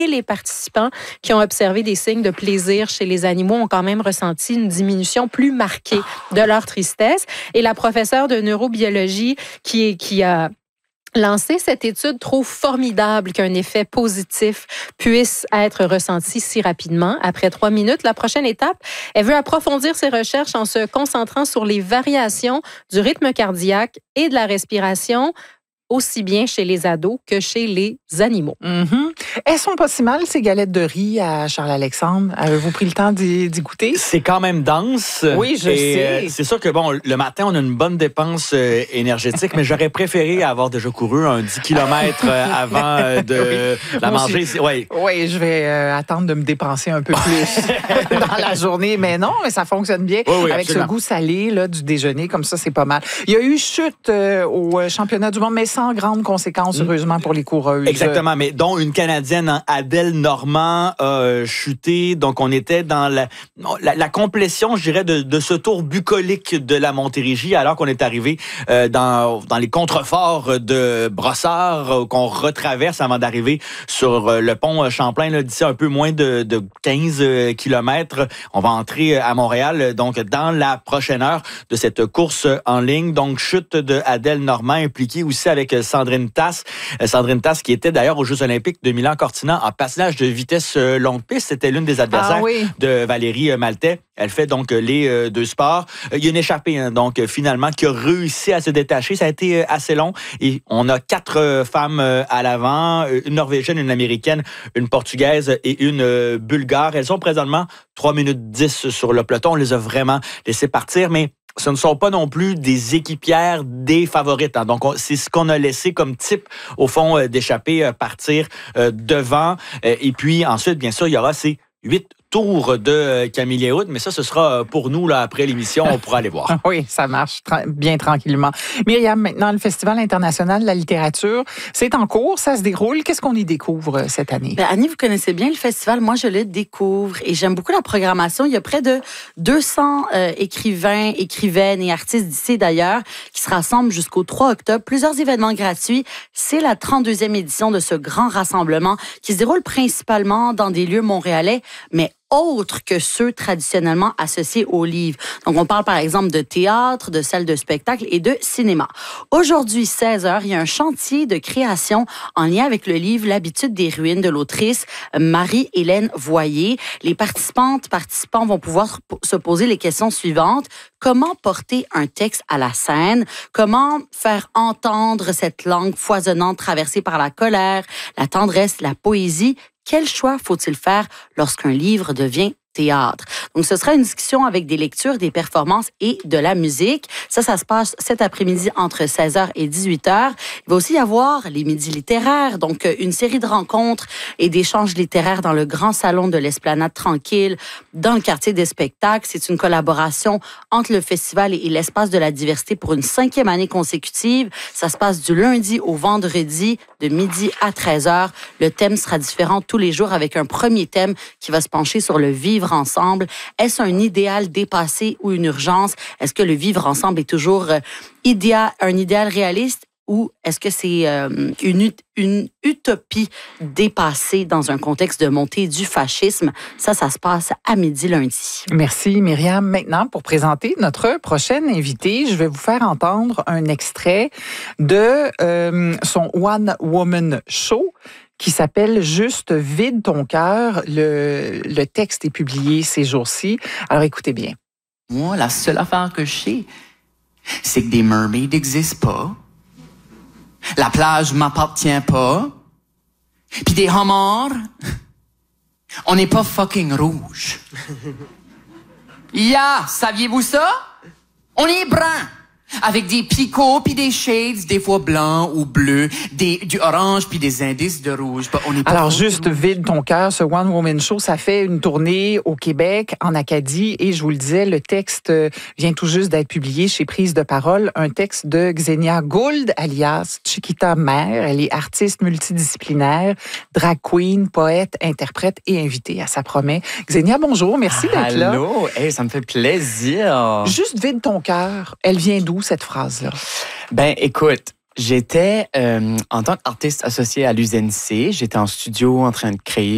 et les participants qui ont observé des signes de plaisir chez les animaux ont quand même ressenti une diminution plus marquée de leur tristesse. Et la professeure de neurobiologie qui a lancé cette étude trouve formidable qu'un effet positif puisse être ressenti si rapidement, après 3 minutes. La prochaine étape, elle veut approfondir ses recherches en se concentrant sur les variations du rythme cardiaque et de la respiration, aussi bien chez les ados que chez les animaux. Mm-hmm. Elles sont pas si mal, ces galettes de riz à Charles-Alexandre. Avez-vous pris le temps d'y goûter? C'est quand même dense. Oui, je sais. C'est sûr que, le matin, on a une bonne dépense énergétique, mais j'aurais préféré avoir déjà couru un 10 km avant de la manger. Oui, je vais attendre de me dépenser un peu plus dans la journée, mais non, mais ça fonctionne bien. Oui, avec absolument. ce goût salé là, du déjeuner, comme ça, c'est pas mal. Il y a eu chute au championnat du monde, mais sans grande conséquence, heureusement, pour les coureuses. Exactement, mais dont une Canadienne, Adèle Normand, a chuté. Donc, on était dans la complétion, je dirais, de ce tour bucolique de la Montérégie, alors qu'on est arrivé dans les contreforts de Brossard, qu'on retraverse avant d'arriver sur le pont Champlain, là, d'ici un peu moins de 15 kilomètres. On va entrer à Montréal, donc dans la prochaine heure de cette course en ligne. Donc, chute de Adèle Normand, impliquée aussi avec Sandrine Tasse. Sandrine Tasse qui était d'ailleurs aux Jeux olympiques de Milan-Cortina en passage de vitesse longue piste. C'était l'une des adversaires de Valérie Maltais. Elle fait donc les deux sports. Il y a une échappée, donc finalement, qui a réussi à se détacher. Ça a été assez long et on a 4 femmes à l'avant, une Norvégienne, une Américaine, une Portugaise et une Bulgare. Elles sont présentement 3 minutes 10 sur le peloton. On les a vraiment laissées partir, mais ce ne sont pas non plus des équipières des favorites. Hein. Donc, c'est ce qu'on a laissé comme type, au fond, d'échapper, partir devant. Et puis, ensuite, bien sûr, il y aura ces 8 tours de Camille Léoud, mais ça, ce sera pour nous, là, après l'émission, on pourra aller voir. Oui, ça marche bien tranquillement. Myriam, maintenant, le Festival international de la littérature, c'est en cours, ça se déroule. Qu'est-ce qu'on y découvre cette année? Annie, vous connaissez bien le festival. Moi, je le découvre et j'aime beaucoup la programmation. Il y a près de 200 écrivains, écrivaines et artistes d'ici d'ailleurs qui se rassemblent jusqu'au 3 octobre. Plusieurs événements gratuits. C'est la 32e édition de ce grand rassemblement qui se déroule principalement dans des lieux montréalais, mais autres que ceux traditionnellement associés aux livres. Donc, on parle par exemple de théâtre, de salles de spectacle et de cinéma. Aujourd'hui, 16h, il y a un chantier de création en lien avec le livre L'habitude des ruines de l'autrice Marie-Hélène Voyer. Les participants vont pouvoir se poser les questions suivantes. Comment porter un texte à la scène? Comment faire entendre cette langue foisonnante traversée par la colère, la tendresse, la poésie? Quel choix faut-il faire lorsqu'un livre devient théâtre? Donc, ce sera une discussion avec des lectures, des performances et de la musique. Ça se passe cet après-midi entre 16h et 18h. Il va aussi y avoir les midis littéraires, donc une série de rencontres et d'échanges littéraires dans le grand salon de l'Esplanade Tranquille, dans le quartier des spectacles. C'est une collaboration entre le festival et l'Espace de la diversité pour une 5e année consécutive. Ça se passe du lundi au vendredi, de midi à 13h. Le thème sera différent tous les jours avec un premier thème qui va se pencher sur le vivre ensemble. Est-ce un idéal dépassé ou une urgence? Est-ce que le vivre ensemble est toujours un idéal réaliste ou est-ce que c'est une utopie dépassée dans un contexte de montée du fascisme? Ça se passe à midi lundi. Merci Myriam. Maintenant, pour présenter notre prochaine invitée, je vais vous faire entendre un extrait de son One Woman Show qui s'appelle « Juste vide ton cœur ». Le texte est publié ces jours-ci. Alors, écoutez bien. Moi, la seule affaire que je sais, c'est que des mermaids n'existent pas. La plage m'appartient pas. Puis des homards, on n'est pas fucking rouge. Saviez-vous ça? On est brun. Avec des picots puis des shades, des fois blancs ou bleus, du orange puis des indices de rouge. On est pas Alors, juste vide ton cœur, ce One Woman Show, ça fait une tournée au Québec, en Acadie, et je vous le disais, le texte vient tout juste d'être publié chez Prise de parole, un texte de Xenia Gould, alias Chiquita Mère. Elle est artiste multidisciplinaire, drag queen, poète, interprète et invitée, ça promet. Xenia, bonjour, merci d'être là. Allô, hey, ça me fait plaisir. Juste vide ton cœur, elle vient d'où cette phrase-là? Ben, écoute, j'étais en tant qu'artiste associé à l'UNC, j'étais en studio en train de créer